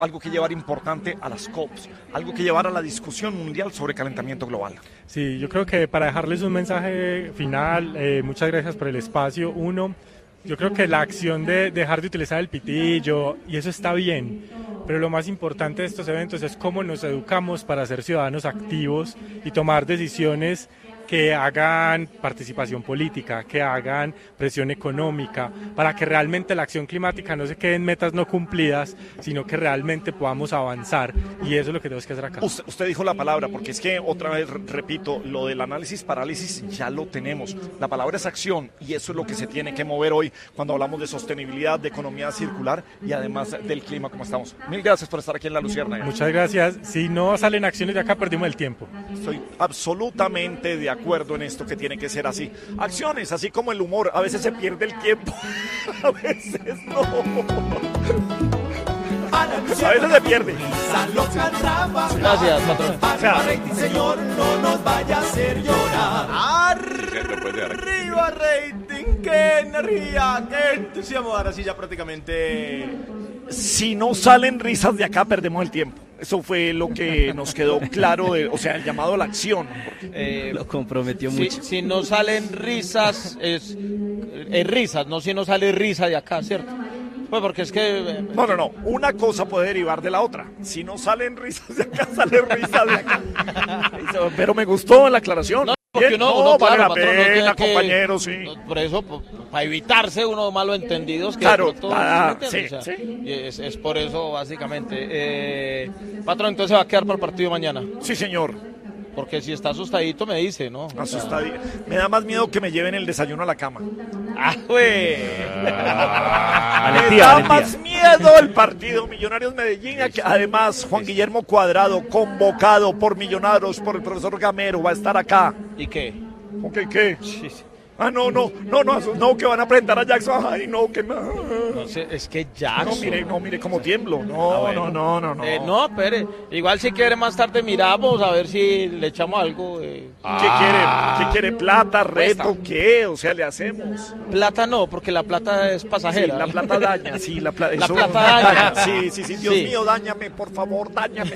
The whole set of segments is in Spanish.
algo que llevar importante a las COPs, algo que llevar a la discusión mundial sobre calentamiento global. Sí, yo creo que para dejarles un mensaje final, muchas gracias por el espacio. Uno, yo creo que la acción de dejar de utilizar el pitillo, y eso está bien, pero lo más importante de estos eventos es cómo nos educamos para ser ciudadanos activos y tomar decisiones que hagan participación política, que hagan presión económica, para que realmente la acción climática no se quede en metas no cumplidas, sino que realmente podamos avanzar, y eso es lo que tenemos que hacer acá. Usted dijo la palabra, porque es que otra vez repito, lo del análisis parálisis ya lo tenemos. La palabra es acción, y eso es lo que se tiene que mover hoy cuando hablamos de sostenibilidad, de economía circular y además del clima como estamos. Mil gracias por estar aquí en La Luciérnaga. Muchas gracias. Si no salen acciones de acá, perdimos el tiempo. Estoy absolutamente de acuerdo en esto, que tiene que ser así. Acciones, así como el humor, a veces se pierde el tiempo, a veces no. A veces se pierde. Gracias, patrón. Señor, no nos vaya a hacer llorar. Arriba, rating, qué energía, qué entusiasmo. Ahora sí, ya prácticamente. Si no salen risas de acá, perdemos el tiempo. Eso fue lo que nos quedó claro, o sea, el llamado a la acción. Lo comprometió mucho. Si no salen risas, es risas, no si no sale risa de acá, ¿cierto? Pues porque es que... No. Una cosa puede derivar de la otra. Si no salen risas de acá, sale risas de acá. Pero me gustó la aclaración. No, porque uno vale claro, la patrón, pena, compañero, sí. Por eso, para evitarse unos malos entendidos. Que claro, sí. Y es por eso, básicamente. Patrón, entonces va a quedar para el partido mañana. Sí, señor. Porque si está asustadito me dice, ¿no? Asustadito. Me da más miedo que me lleven el desayuno a la cama. Güey. Me da más miedo el partido Millonarios Medellín. Además, Juan Guillermo Cuadrado, convocado por Millonarios, por el profesor Gamero, va a estar acá. ¿Y qué? ¿Ok, qué? Sí. No, que van a presentar a Jackson. Ay, no, que más. No sé, es que Jackson. No, mire cómo tiemblo. No. No, espere. Igual si quiere más tarde miramos a ver si le echamos algo. ¿Qué quiere? ¿Plata, reto, qué? O sea, le hacemos. Plata no, porque la plata es pasajera. Sí, la plata daña, sí, la plata daña. Sí, Dios mío, dáñame, por favor, dáñame.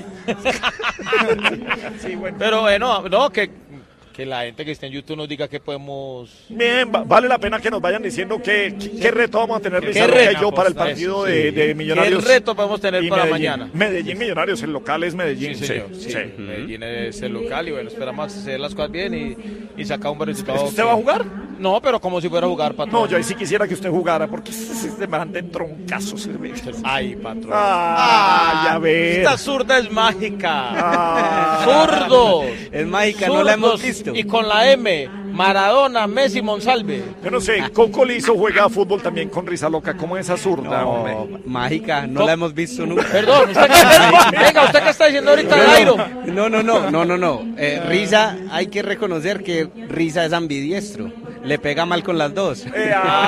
Sí, bueno. Pero bueno, no, que la gente que esté en YouTube nos diga que podemos... Bien, vale la pena que nos vayan diciendo qué reto vamos a tener Lizardo y yo para el partido de Millonarios. ¿Qué reto podemos tener para mañana? Medellín Millonarios, el local es Medellín. Sí, señor. Sí. Medellín es el local y bueno, esperamos hacer las cosas bien y sacar un buen resultado. ¿Usted va a jugar? No, pero como si fuera a jugar, patrón. No, yo ahí sí quisiera que usted jugara porque se me dan troncazos. Ay, patrón. Ya ves. Esta zurda es mágica. Zurdos. Es mágica, no la hemos visto. Y con la M, Maradona, Messi, Monsalve. Yo no sé, Coco Lizo juega fútbol también con Risa Loca. ¿Cómo es esa zurda, hombre? Mágica, no la hemos visto nunca. Perdón, ¿usted qué está diciendo ahorita, Jairo? No. Risa, hay que reconocer que Risa es ambidiestro. Le pega mal con las dos. Sí,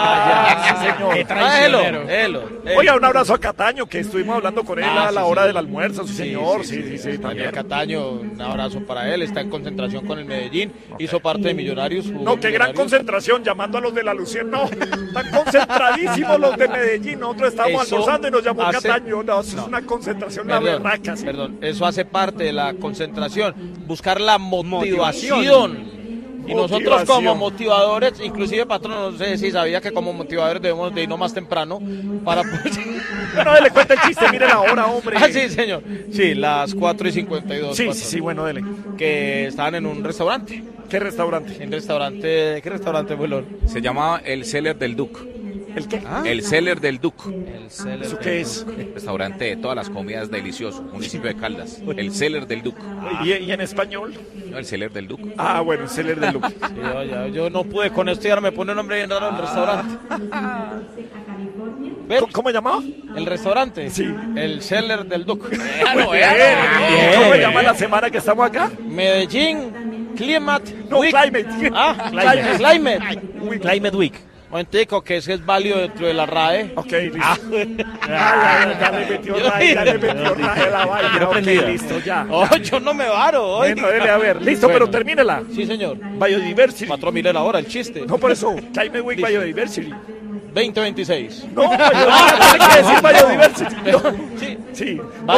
señor. Oiga, un abrazo a Cataño, que estuvimos hablando con él a la hora del almuerzo, sí, señor. Sí, también. Cataño, un abrazo para él. Está en concentración con el Medellín. Hizo parte de Millonarios. No, qué gran concentración, llamando a los de la Lucien. No, están concentradísimos los de Medellín. Nosotros estábamos almorzando y nos llamó Cataño. No, eso es una concentración, la berraca. Sí. Perdón, eso hace parte de la concentración. Buscar la motivación. Y nosotros como motivadores, inclusive patrón, no sé si sabía que como motivadores debemos de irnos más temprano para poder... Bueno, le cuenta el chiste, mire la hora, hombre. Sí, señor. Sí, las 4:52. Sí, bueno, dele. Que estaban en un restaurante. ¿Qué restaurante? ¿Qué restaurante, Bulón? Se llamaba El Cellar del Duc. ¿El qué? El Cellar del Duc. ¿Eso qué es? Restaurante de todas las comidas delicioso, municipio de Caldas. El Cellar del Duc. ¿Y en español? No, el Cellar del Duc. Ah, bueno, el Cellar del Duc. Yo no pude con esto y ahora me pone un nombre bien raro el restaurante. ¿Cómo llamaba? El restaurante. Sí. El Cellar del Duc. ¿Cómo se llama la semana que estamos acá? Medellín Climate Week. Climate Week. Momentico, que ese es válido dentro de la RAE. Ok, listo. Ya le metió RAE la vaina. Quiero aprendido. Listo, ya. Yo no me varo hoy. Bueno, dele a ver. Listo, pero termínela. Sí, señor. Biodiversity. Patrón, miren ahora el chiste. No, por eso. Climate Week Biodiversity. 2026. No, tiene que decir Biodiversity. Sí. Sí.